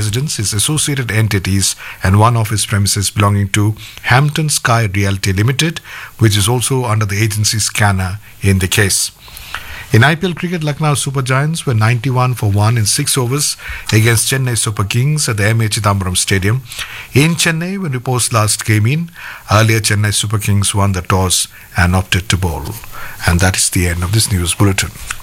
residence, his associated entities, and one of his premises belonging to Hampton Sky Realty Limited, which is also under the agency's scanner in the case. In IPL cricket, Lucknow Super Giants were 91 for 1 in 6 overs against Chennai Super Kings at the M.A. Chidambaram Stadium. In Chennai, when reports last came in, earlier Chennai Super Kings won the toss and opted to bowl. And that is the end of this news bulletin.